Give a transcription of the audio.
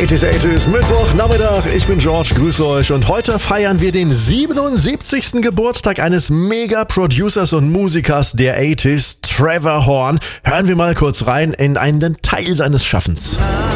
80s, Mittwochnachmittag. Ich bin George, grüße euch. Und heute feiern wir den 77. Geburtstag eines Mega-Producers und Musikers der 80s, Trevor Horn. Hören wir mal kurz rein in einen Teil seines Schaffens.